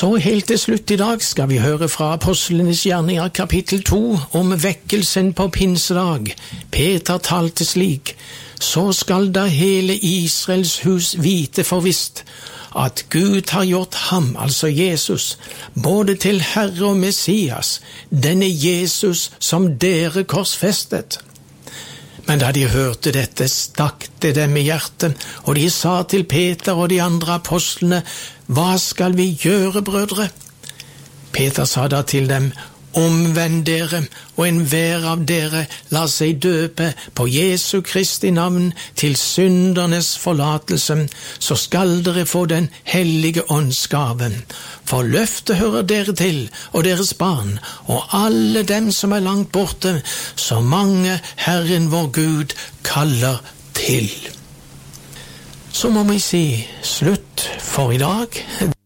Så helt til slutt i dag skal vi høre fra Apostlenes gjerninger kapittel 2 om vekkelsen på pinsedag. Peter talte slik: Så skal da hele Israels hus vite for visst at Gud har gjort ham, altså Jesus, både til Herre og Messias, denne Jesus som dere korsfestet. Men da de hørte dette, stakk det dem i hjertet, og de sa til Peter og de andre apostlene: Hva skal vi gjøre, brødre? Peter sa da til dem: Omvend dere, og enhver av dere la seg døpe på Jesu Kristi navn til syndernes forlatelse, så skal dere få den hellige åndsgave. For løftet hører dere til, og deres barn, og alle dem som er langt borte, så mange Herren vår Gud kaller til. Så må vi si slutt for i dag.